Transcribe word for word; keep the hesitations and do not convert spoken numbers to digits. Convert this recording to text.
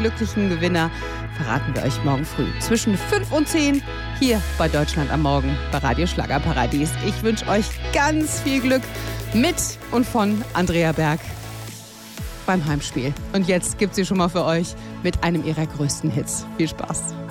glücklichen Gewinner verraten wir euch morgen früh zwischen fünf und zehn hier bei Deutschland am Morgen bei Radio Schlagerparadies. Ich wünsche euch ganz viel Glück mit und von Andrea Berg beim Heimspiel. Und jetzt gibt sie schon mal für euch mit einem ihrer größten Hits. Viel Spaß.